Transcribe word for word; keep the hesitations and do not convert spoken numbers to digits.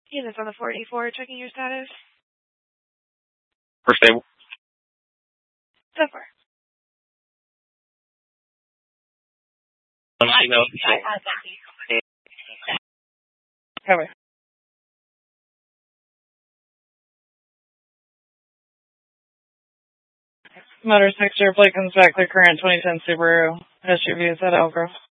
Units on the four eighty-four, checking your status. For stable. So far. Um, email. Cover. Motor sector, plate comes back, the current twenty ten Subaru S U V is at Elk Grove.